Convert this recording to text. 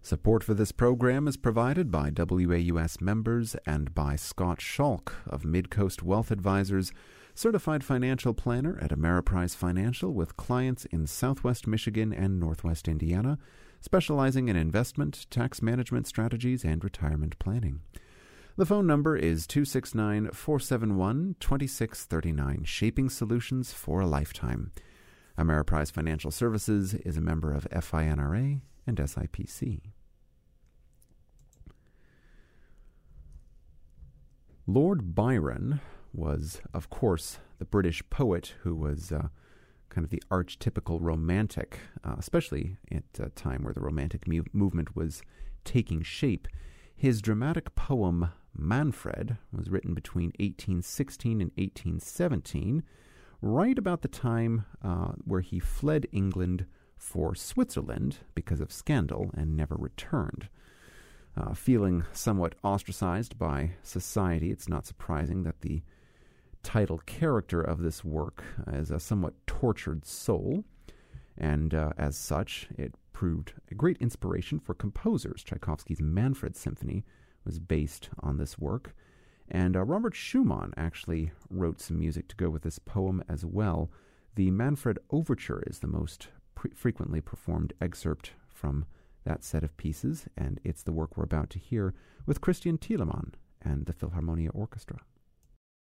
Support for this program is provided by WAUS members and by Scott Schalk of Midcoast Wealth Advisors, certified financial planner at Ameriprise Financial with clients in Southwest Michigan and Northwest Indiana, specializing in investment, tax management strategies, and retirement planning. The phone number is 269-471-2639, shaping solutions for a lifetime. Ameriprise Financial Services is a member of FINRA and SIPC. Lord Byron was, of course, the British poet who was kind of the archetypical romantic, especially at a time where the romantic movement was taking shape. His dramatic poem Manfred was written between 1816 and 1817, right about the time where he fled England for Switzerland because of scandal and never returned. Feeling somewhat ostracized by society, it's not surprising that the title character of this work is a somewhat tortured soul, and as such, it proved a great inspiration for composers. Tchaikovsky's Manfred Symphony was based on this work, and Robert Schumann actually wrote some music to go with this poem as well. The Manfred Overture is the most frequently performed excerpt from that set of pieces, and it's the work we're about to hear with Christian Thielemann and the Philharmonia Orchestra.